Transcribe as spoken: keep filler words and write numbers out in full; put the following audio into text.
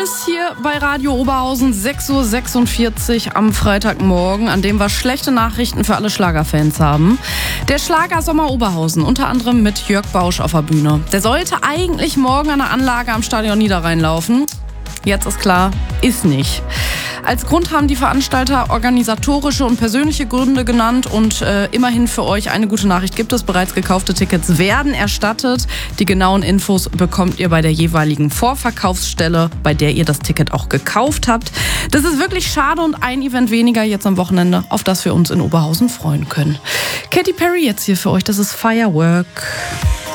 ist hier bei Radio Oberhausen sechs Uhr sechsundvierzig am Freitagmorgen, an dem wir schlechte Nachrichten für alle Schlagerfans haben. Der Schlager Sommer Oberhausen, unter anderem mit Jörg Bausch auf der Bühne. Der sollte eigentlich morgen an der Anlage am Stadion Niederrhein laufen. Jetzt ist klar, ist nicht. Als Grund haben die Veranstalter organisatorische und persönliche Gründe genannt und äh, immerhin für euch eine gute Nachricht gibt es. Bereits gekaufte Tickets werden erstattet. Die genauen Infos bekommt ihr bei der jeweiligen Vorverkaufsstelle, bei der ihr das Ticket auch gekauft habt. Das ist wirklich schade und ein Event weniger jetzt am Wochenende, auf das wir uns in Oberhausen freuen können. Katy Perry jetzt hier für euch, das ist Firework.